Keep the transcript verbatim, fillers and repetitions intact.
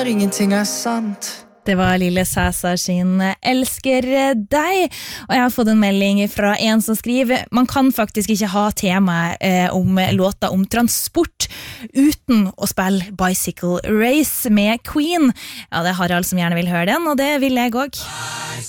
når ingenting er sant. Det var Lille Cæsar sin Elsker deg, og jeg har fått en melding fra en som skriver man kan faktisk ikke ha tema eh, om låter om transport uten å spille Bicycle Race med Queen. Ja, det er Harald som gjerne vil høre den, og det vil jeg også.